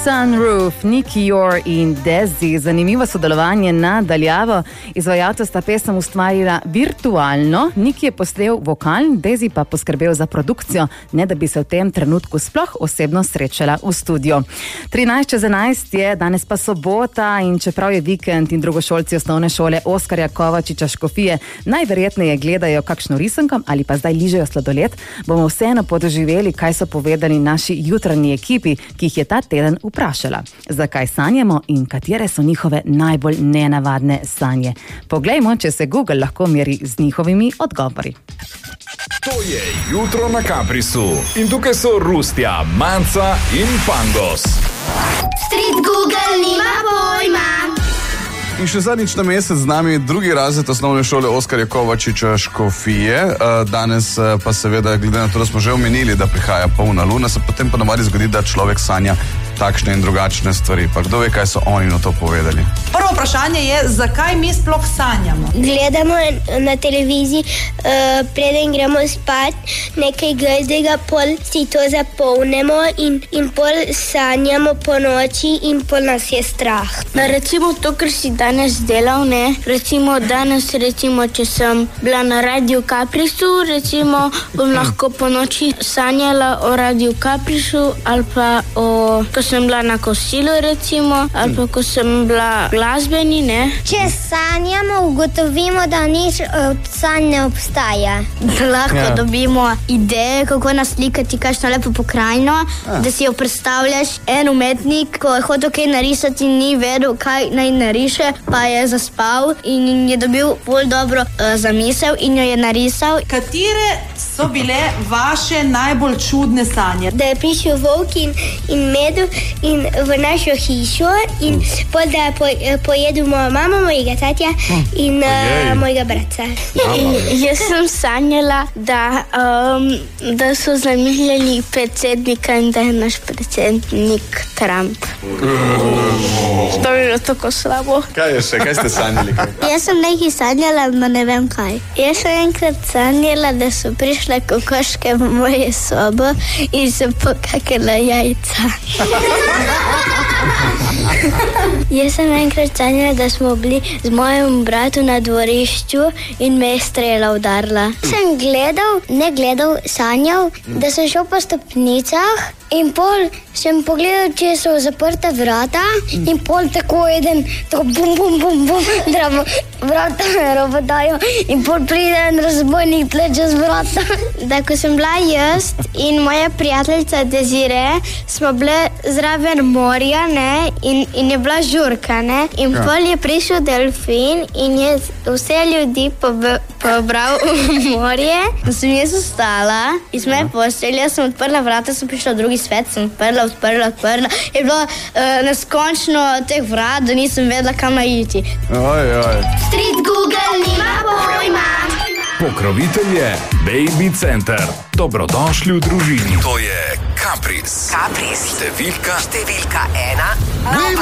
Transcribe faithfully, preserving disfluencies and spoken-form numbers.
Sunroof, Nikior in Dezi. Zanimivo sodelovanje nadaljavo. Izvajalca sta pesem ustvarila virtualno. Niki je posnel vokal, Dezi pa poskrbel za produkcijo, ne da bi se v tem trenutku sploh osebno srečala v studiu. trinajst čez enajst je, danes pa sobota in čeprav je vikend in drugošolci osnovne šole Oskarja Kovačiča Škofije najverjetneje gledajo kakšno risanko ali pa zdaj ližejo sladoled, bomo vseeno podoživeli, kaj so povedali naši jutranji ekipi, ki jih je ta teden vprašala. Zakaj sanjamo in katere so njihove najbolj nenavadne sanje? Poglejmo, če se Google lahko meri z njihovimi odgovori. To je Jutro na Caprisu in tukaj so Rustja, Manca in Pangos. Street Google nima pojma. In še zadnjič na mesec z nami drugi razred osnovne šole Oskarja Kovačiča Škofije. Danes pa seveda, glede na to, da smo že omenili, da prihaja polna luna, se potem pa navadi zgodi, da človek sanja takšne in drugačne stvari. Pa kdo ve, kaj so oni na to povedali? Prvo vprašanje je, zakaj mi sploh sanjamo? Gledamo na televiziji, uh, preden gremo spat, nekaj grdega, pol si to zapolnemo in, in pol sanjamo po noči in pol nas je strah. Da recimo to, kar si danes delal, ne? Recimo danes, recimo, če sem bila na Radiu Caprisu, recimo bom lahko po noči sanjala o Radiu Caprisu ali pa o, ko sem bila na kosilu, recimo, ali pa ko sem bila glasbeni, ne? Če sanjamo, ugotovimo, da nič od sanj ne obstaja. Da lahko Ja. dobimo ideje, kako naslikati kakšno lepo pokrajino, da si jo predstavljaš. En umetnik, ko je hotel kaj narisati, ni vedel, kaj naj nariše, pa je zaspal in je dobil bolj dobro uh, zamisel in jo je narisal. Katere so bile vaše najbolj čudne sanje? Da je prišel volk in, in medel in v našo hišo in pol da je po, pojedel mojo mamo, mojega tatja in uh, mojega brata. Jaz sem sanjala, da, um, da so zamišljali predsednika in da je naš predsednik Trump. To bi bilo tako slabo. Kaj je še? Kaj ste sanjali? Jaz sem nekaj sanjala, no ne vem kaj. Jaz sem enkrat sanjala, da so prišle kokoške v moje sobo in so pokakala jajca. Jaz sem enkrat sanjala, da smo bili z mojim bratom na dvorišču in me je strela udarila. Sem gledal, ne gledal, sanjal, da sem šel po stopnicah in pol sem pogledal, če so zaprta vrata in pol tako eden, tako bum, bum, bum, bum, dramo, vrata robotajo in pol pride en razbojnik tle čez vrata. Da, ko sem bila jaz in moja prijateljica Desire, smo bile zraven morja, ne, in, in je bila žurka, ne, in pol je prišel delfin in je vse ljudi pob- pobral v morje. Sem jaz ostala iz moje postelje, sem odprla vrata, sem prišla v drugi svet, sem odprla, odprla, odprla. Je bilo uh, neskončno teh vrat, da nisem vedela, kam naj iti. Oj, oj. Street Google nima pojma. Pokrovitelj je Baby Center. Dobrodošli v družini. To je Capris. Capris. Številka Številka ena. Baby